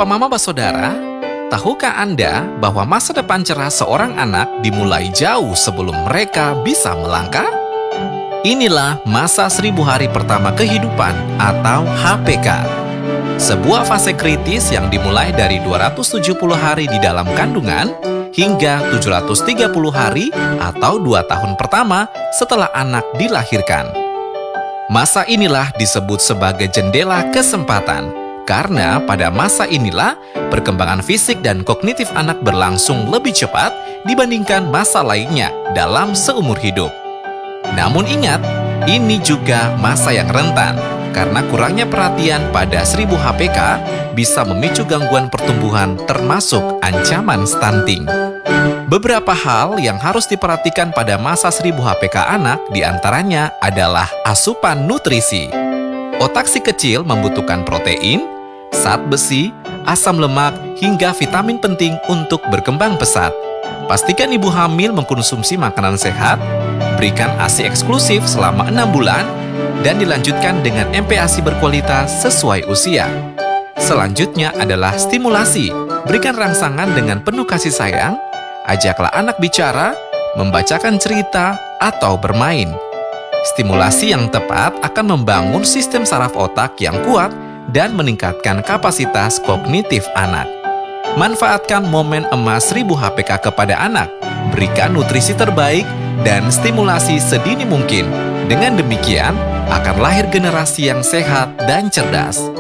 Papa Mama Basodara, tahukah Anda bahwa masa depan cerah seorang anak dimulai jauh sebelum mereka bisa melangkah? Inilah masa 1000 hari pertama kehidupan atau HPK. Sebuah fase kritis yang dimulai dari 270 hari di dalam kandungan hingga 730 hari atau 2 tahun pertama setelah anak dilahirkan. Masa inilah disebut sebagai jendela kesempatan. Karena pada masa inilah perkembangan fisik dan kognitif anak berlangsung lebih cepat dibandingkan masa lainnya dalam seumur hidup. Namun ingat, ini juga masa yang rentan, karena kurangnya perhatian pada 1000 HPK bisa memicu gangguan pertumbuhan termasuk ancaman stunting. Beberapa hal yang harus diperhatikan pada masa 1000 HPK anak diantaranya adalah asupan nutrisi. Otak si kecil membutuhkan protein, zat besi, asam lemak, hingga vitamin penting untuk berkembang pesat. Pastikan ibu hamil mengkonsumsi makanan sehat, berikan ASI eksklusif selama 6 bulan, dan dilanjutkan dengan MPASI berkualitas sesuai usia. Selanjutnya adalah stimulasi. Berikan rangsangan dengan penuh kasih sayang, ajaklah anak bicara, membacakan cerita, atau bermain. Stimulasi yang tepat akan membangun sistem saraf otak yang kuat dan meningkatkan kapasitas kognitif anak. Manfaatkan momen emas 1000 HPK kepada anak, berikan nutrisi terbaik dan stimulasi sedini mungkin. Dengan demikian, akan lahir generasi yang sehat dan cerdas.